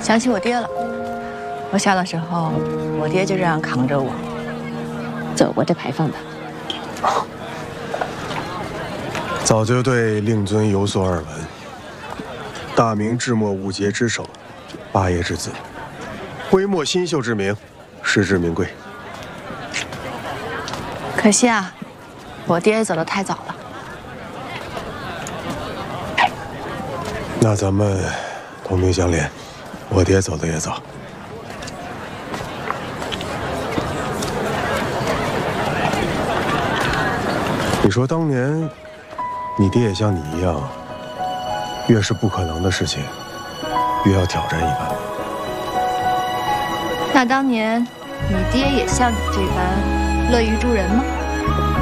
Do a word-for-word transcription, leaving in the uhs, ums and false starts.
想起我爹了。我小的时候，我爹就这样扛着我走过这牌坊的。 早就对令尊有所耳闻。大明至墨无节之首，八爷之子，徽墨新秀之名，实至名归。 可惜啊，我爹走得太早了。 那咱们同命相连，我爹走的也早。你说当年，你爹也像你一样，越是不可能的事情，越要挑战一番。 那当年，你爹也像你这般乐于助人吗？